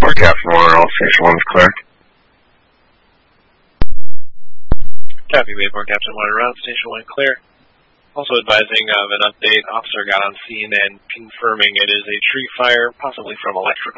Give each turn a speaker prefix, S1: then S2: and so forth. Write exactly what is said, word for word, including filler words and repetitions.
S1: Wayport, Captain one, all Station one's clear.
S2: Copy, Wayport, Captain one, around Station one clear. Also advising of an update, officer got on scene and confirming it is a tree fire, possibly from electrical.